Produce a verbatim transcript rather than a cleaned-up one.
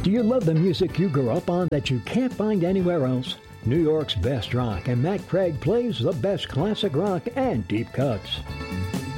Do you love the music you grew up on that you can't find anywhere else? New York's best rock, and Matt Craig plays the best classic rock and deep cuts.